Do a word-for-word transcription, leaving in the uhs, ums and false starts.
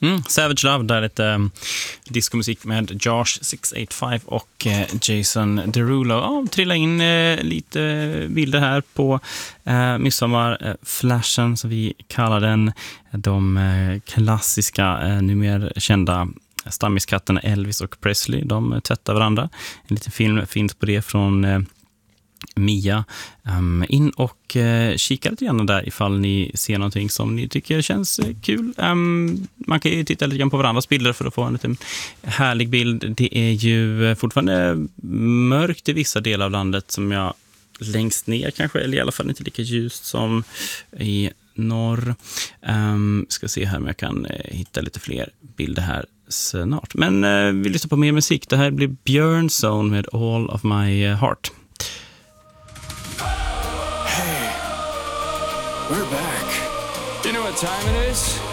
Mm, Savage Love, där lite um, diskomusik med Josh sex åtta fem och uh, Jason Derulo. Ja, trilla in uh, lite bilder här på uh, midsommarflashen, uh, som vi kallar den. De uh, klassiska, uh, numera kända stammiskatterna Elvis och Presley, de uh, tvättar varandra. En liten film finns på det från uh, Mia. Um, in och uh, kika lite grann där ifall ni ser någonting som ni tycker känns uh, kul. Um, man kan ju titta lite grann på varandras bilder för att få en liten härlig bild. Det är ju uh, fortfarande mörkt i vissa delar av landet, som jag längst ner kanske, eller i alla fall inte lika ljust som i norr. Um, ska se här om jag kan uh, hitta lite fler bilder här snart. Men uh, vi lyssnar på mer musik. Det här blir Björn Zone med All of My uh, Heart. We're back. You know what time it is?